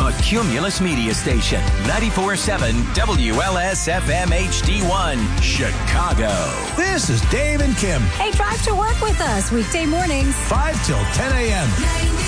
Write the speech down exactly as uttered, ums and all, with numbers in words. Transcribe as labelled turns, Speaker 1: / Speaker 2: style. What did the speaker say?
Speaker 1: a Cumulus Media Station. ninety-four point seven W L S F M H D one, Chicago.
Speaker 2: This is Dave and Kim.
Speaker 3: Hey, drive to work with us weekday mornings.
Speaker 2: five till ten a.m.